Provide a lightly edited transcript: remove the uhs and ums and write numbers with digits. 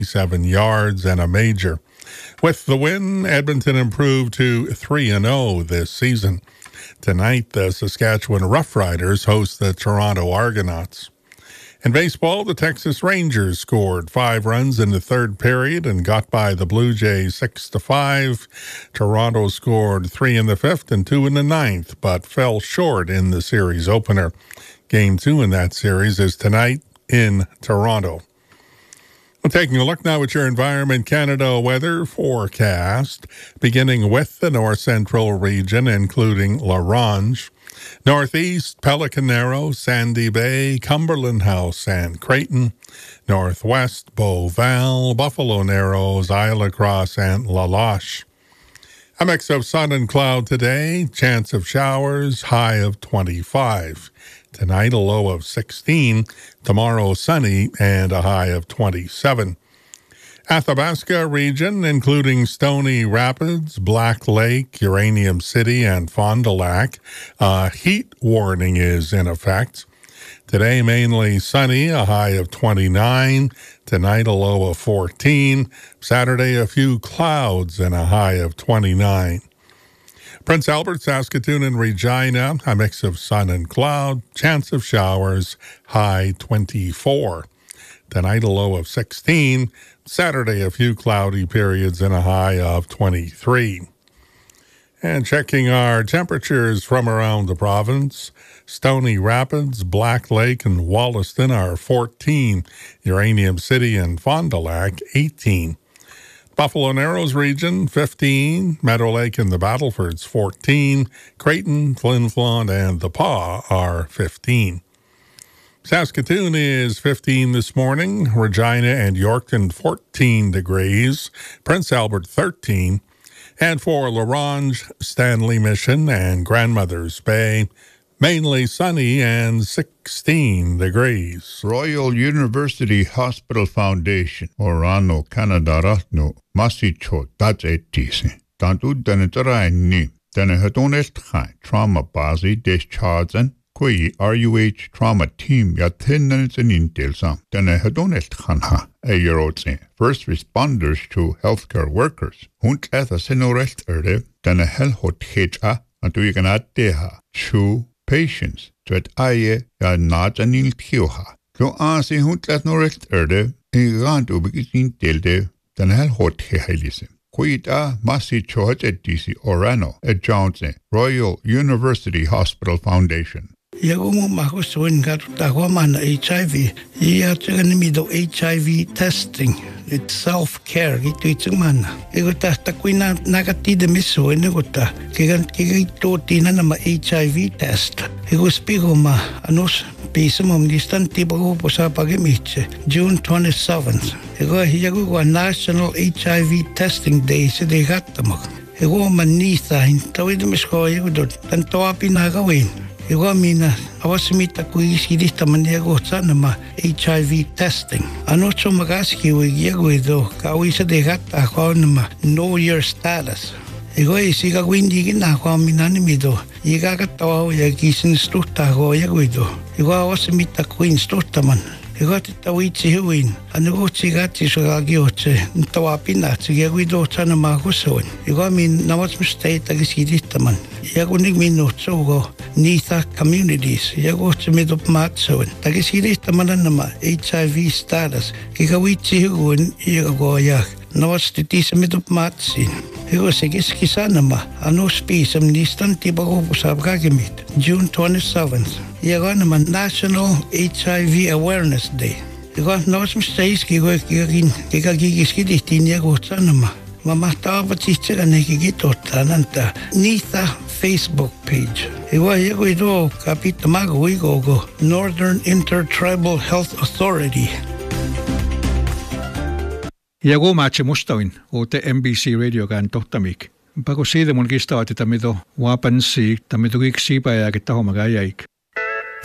7 yards and a major. With the win, Edmonton improved to 3-0 this season. Tonight, the Saskatchewan Roughriders host the Toronto Argonauts. In baseball, the Texas Rangers scored 5 runs in the third period and got by the Blue Jays 6-5. Toronto scored 3 in the fifth and 2 in the ninth, but fell short in the series opener. Game 2 in that series is tonight in Toronto. We're taking a look now at your Environment Canada weather forecast, beginning with the north central region, including La Ronge. Northeast, Pelican Narrow, Sandy Bay, Cumberland House, and Creighton. Northwest, Beauval, Buffalo Narrows, Isle Cross, and La Loche. A mix of sun and cloud today, chance of showers, high of 25. Tonight, a low of 16. Tomorrow, sunny and a high of 27. Athabasca region, including Stony Rapids, Black Lake, Uranium City, and Fond du Lac. A heat warning is in effect. Today, mainly sunny, a high of 29. Tonight, a low of 14. Saturday, a few clouds and a high of 29. Prince Albert, Saskatoon, and Regina, a mix of sun and cloud. Chance of showers, high 24. Tonight, a low of 16. Saturday, a few cloudy periods and a high of 23. And checking our temperatures from around the province, Stony Rapids, Black Lake, and Wollaston are 14. Uranium City and Fond du Lac, 18. Buffalo Narrows region, 15. Meadow Lake and the Battlefords, 14. Creighton, Flin Flon, and the Pas are 15. Saskatoon is 15 this morning. Regina and Yorkton, 14 degrees. Prince Albert, 13. And for La Ronge, Stanley Mission, and Grandmother's Bay, mainly sunny and 16 degrees. Royal University Hospital Foundation, Orano, Canada, Ratno, Masicho, that's etisi. Tantu Denetaraini, Denehatonest, Trauma Bazi, Deschargen, Kui RUH Trauma Team, Yatinans and Intelsam, Denehadonest Hanha, Ayerotse, first responders to healthcare workers, Hunt Ethasenorest Erde, Denehelhot Hecha, and to Yaganateha, Chu, patients, Tret Aye, Yanajanil Tioha. So Asi Hunt Ethanorest Erde, Irantu Bikin Telde, Denehelhot Hehelism. Kuita Masi Chohaj et DC Orano et Johnson, Royal University Hospital Foundation. Yagumo mahusuin garutahuaman HIV. Yaganimido HIV testing. It's self-care. Itu mana. Iguta takuina nagati de miso iniguta. Kigitotina nama HIV test. Iguspigo ma anus pisamum distan tibago posa pagimiche. June 27th. Yagu National HIV Testing Day se de gatamag. Ego manitha in tawidimisko yagu tantoa pinagawin. Ego mina awasimita kuisidista maniago sanama HIV testing. Anocho magaski wigiago do kawisa de gata konama know your status. Ego isiga windigin na kwa minanimido. Iga katawa yagisin stuta go yaguido. Ego awasimita kuin stutaman. Ego tawitsi huin. Anugo tsigati sugagioche. Ntawapina tsigaguido sanama kusoin. Ego min nawas mistake tagisidista man. Yago nigminutso go Nitha communities. Yago tsimido matsoin. Tagisidista mananama HIV status. Kikawitsi huin yago yak. Nawas titisimido matsin. Ego sigiskisanama. Anus pisam nistan tibago pusabgagimit. June 27th. Yago naman National HIV Awareness Day. Ego nawas mistakes kikagigiskidistin yago tsanama. Mamahtawa chichira nekigitota nanta Nitha Facebook page. Iwa yago ido kapita mago igogo Northern Intertribal Health Authority. Yago mache mustawin ote MBC radio kan tohtamik. Pako siitä mun kistavat tamido wapansi tamido kiksi pa ya kita homagayik.